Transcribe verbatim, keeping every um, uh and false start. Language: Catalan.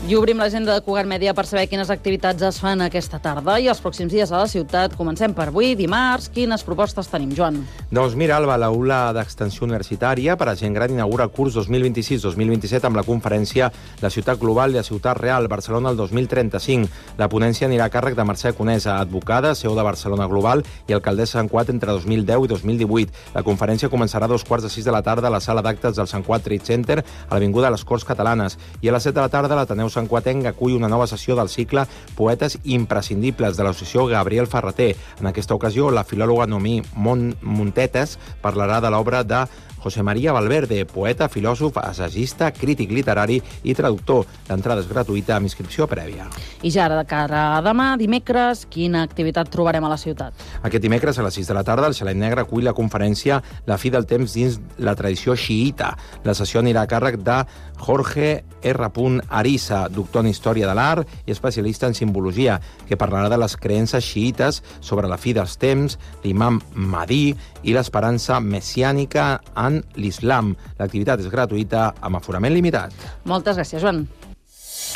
I obrim l'agenda de Cugat Mèdia per saber quines activitats es fan aquesta tarda i els pròxims dies a la ciutat. Comencem per avui, dimarts. Quines propostes tenim, Joan? Doncs mira, Alba, l'aula d'extensió universitària per a gent gran inaugura el curs dos mil vint-i-sis dos mil vint-i-set amb la conferència La ciutat global i la ciutat real, Barcelona el dos mil trenta-cinc. La ponència anirà a càrrec de Mercè Conesa, advocada, C E O de Barcelona Global i alcaldessa de Sant Cugat entre dos mil deu i dos mil divuit. La conferència començarà a dos quarts de sis de la tarda a la sala d'actes del Sant Cugat Trade Center a l'Avinguda de les Corts Catalanes. I a les set de la tarda l'Ateneu Sant Cuatenc acull una nova sessió del cicle Poetes imprescindibles de l'associació Gabriel Ferrater. En aquesta ocasió, la filòloga Noemí Montetes parlarà de l'obra de José María Valverde, poeta, filòsof, assagista, crític literari i traductor. L'entrada és gratuïta amb inscripció prèvia. I ja ara, de cara a demà, dimecres, quina activitat trobarem a la ciutat? Aquest dimecres, a les sis de la tarda, el Xalet Negre acull la conferència La fi del temps dins la tradició xiïta. La sessió anirà a càrrec de Jorge R. Arisa, doctor en Història de l'Art i especialista en simbologia, que parlarà de les creences xiïtes sobre la fi dels temps, l'imam Mahdi i l'esperança messiànica en l'islam. L'activitat és gratuïta amb aforament limitat. Moltes gràcies, Joan.